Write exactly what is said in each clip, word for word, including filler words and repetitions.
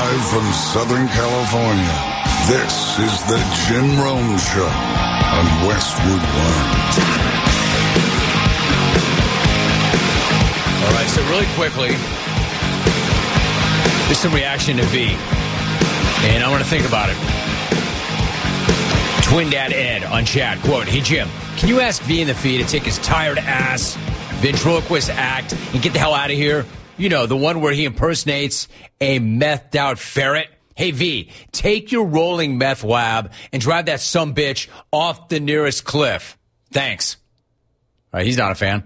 Live from Southern California, this is the Jim Rome Show on Westwood One. All right, so really quickly, there's some reaction to V, and I want to think about it. Twin Dad Ed on chat, quote, "Hey Jim, can you ask V in the feed to take his tired ass ventriloquist act and get the hell out of here? You know, the one where he impersonates a methed out ferret. Hey V, take your rolling meth lab and drive that sumbitch off the nearest cliff. Thanks." All right, he's not a fan.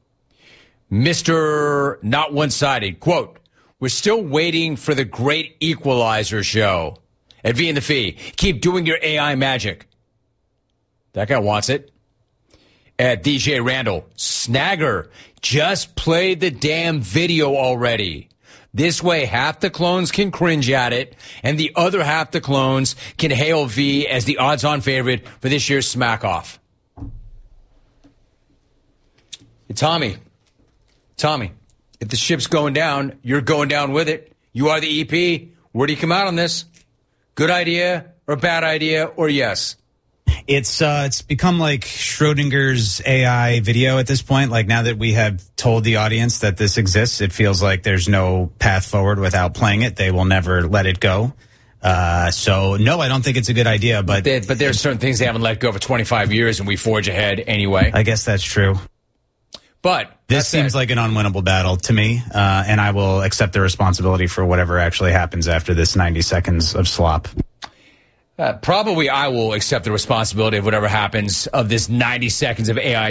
Mister Not One-Sided, quote, "We're still waiting for the Great Equalizer show." At V in the Fee, keep doing your A I magic. That guy wants it. At D J Randall, Snagger, just play the damn video already. This way, half the clones can cringe at it, and the other half the clones can hail V as the odds-on favorite for this year's Smack Off. Hey, Tommy, Tommy, if the ship's going down, you're going down with it. You are the E P. Where do you come out on this? Good idea or bad idea or yes? It's uh, it's become like Schrodinger's A I video at this point. Like now that we have told the audience that this exists, it feels like there's no path forward without playing it. They will never let it go. Uh, so, no, I don't think it's a good idea. But, but, but there's certain things they haven't let go for twenty-five years, and we forge ahead anyway. I guess that's true. But this seems it. like an unwinnable battle to me, uh, and I will accept the responsibility for whatever actually happens after this ninety seconds of slop. Uh, probably I will accept the responsibility of whatever happens of this ninety seconds of A I